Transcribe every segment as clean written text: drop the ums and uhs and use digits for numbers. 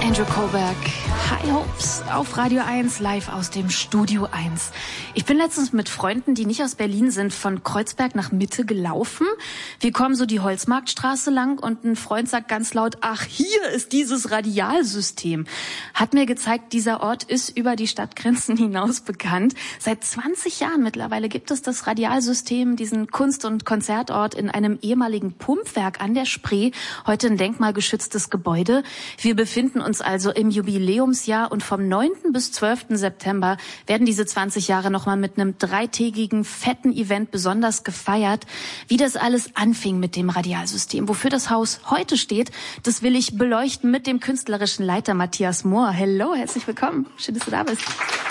Andrew Kohlberg, High Hopes auf Radio 1, live aus dem Studio 1. Ich bin letztens mit Freunden, die nicht aus Berlin sind, von Kreuzberg nach Mitte gelaufen. Wir kommen so die Holzmarktstraße lang und ein Freund sagt ganz laut, ach, hier ist dieses Radialsystem. Hat mir gezeigt, dieser Ort ist über die Stadtgrenzen hinaus bekannt. Seit 20 Jahren mittlerweile gibt es das Radialsystem, diesen Kunst- und Konzertort in einem ehemaligen Pumpwerk an der Spree, heute ein denkmalgeschütztes Gebäude. Wir befinden uns also im Jubiläumsjahr und vom 9. bis 12. September werden diese 20 Jahre nochmal mit einem 3-tägigen fetten Event besonders gefeiert. Wie das alles anfing mit dem Radialsystem, wofür das Haus heute steht, das will ich beleuchten mit dem künstlerischen Leiter Matthias Mohr. Hello, herzlich willkommen. Schön, dass du da bist.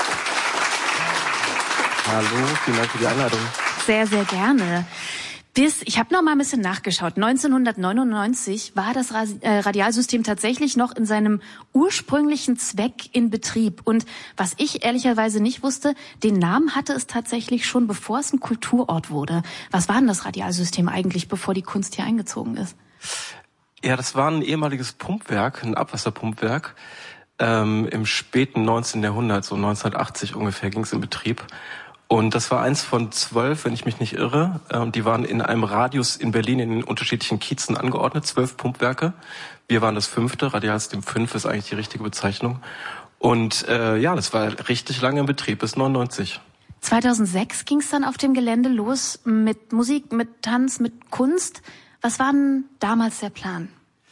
Hallo, vielen Dank für die Einladung. Sehr, sehr gerne. Ich habe noch mal ein bisschen nachgeschaut. 1999 war das Radialsystem tatsächlich noch in seinem ursprünglichen Zweck in Betrieb. Und was ich ehrlicherweise nicht wusste, den Namen hatte es tatsächlich schon, bevor es ein Kulturort wurde. Was war denn das Radialsystem eigentlich, bevor die Kunst hier eingezogen ist? Ja, das war ein ehemaliges Pumpwerk, ein Abwasserpumpwerk. Im späten 19. Jahrhundert, so 1980 ungefähr, ging es in Betrieb. Und das war eins von 12, wenn ich mich nicht irre. Die waren in einem Radius in Berlin in den unterschiedlichen Kiezen angeordnet, 12 Pumpwerke. Wir waren das 5. Radialsystem 5 ist eigentlich die richtige Bezeichnung. Und das war richtig lange in Betrieb, bis 99. 2006 ging es dann auf dem Gelände los mit Musik, mit Tanz, mit Kunst. Was war denn damals der Plan?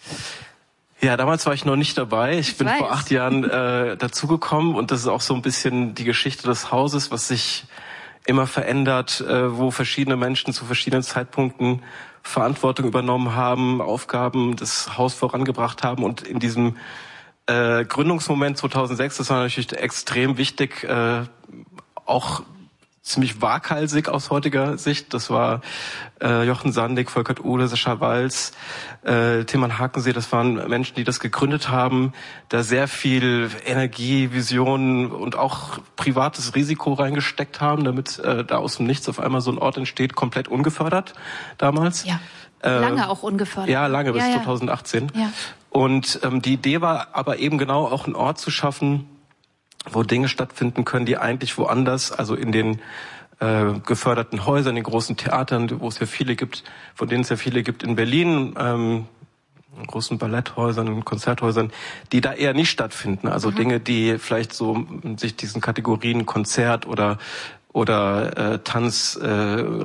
Ja, damals war ich noch nicht dabei. Ich bin vor 8 Jahren dazugekommen und das ist auch so ein bisschen die Geschichte des Hauses, was sich immer verändert, wo verschiedene Menschen zu verschiedenen Zeitpunkten Verantwortung übernommen haben, Aufgaben des Haus vorangebracht haben und in diesem Gründungsmoment 2006, das war natürlich extrem wichtig, auch ziemlich waghalsig aus heutiger Sicht. Das war Jochen Sandig, Volkert Uhle, Sascha Walz, Tilman Hakensee. Das waren Menschen, die das gegründet haben, da sehr viel Energie, Vision und auch privates Risiko reingesteckt haben, damit da aus dem Nichts auf einmal so ein Ort entsteht, komplett ungefördert damals. Ja, lange auch ungefördert. Ja, lange, bis 2018. Ja. Und die Idee war aber eben genau auch einen Ort zu schaffen, wo Dinge stattfinden können, die eigentlich woanders, also in den geförderten Häusern, den großen Theatern, wo es ja viele gibt, von denen es ja viele gibt in Berlin, großen Balletthäusern, Konzerthäusern, die da eher nicht stattfinden. Also Dinge, die vielleicht so sich diesen Kategorien Konzert oder Tanz